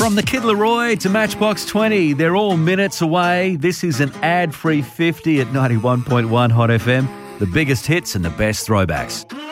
From the Kid Leroy to Matchbox 20, they're all minutes away. This is an ad-free 50 at 91.1 Hot FM. The biggest hits and the best throwbacks.